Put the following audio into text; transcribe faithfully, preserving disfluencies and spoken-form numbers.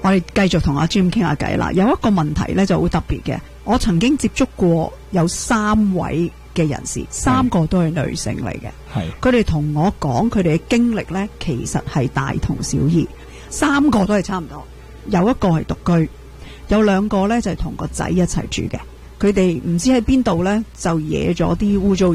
我哋繼續同阿 Jim 傾下偈啦。有一個問題呢就好特別嘅，我曾經接觸過有三位嘅人士，三個都係女性嚟嘅。係佢哋同我講佢哋嘅經歷呢，其實係大同小異，三個都係差唔多。有一個係獨居，有兩個呢就係同個仔一齊住嘅。佢哋唔知喺邊度呢，就惹咗啲污糟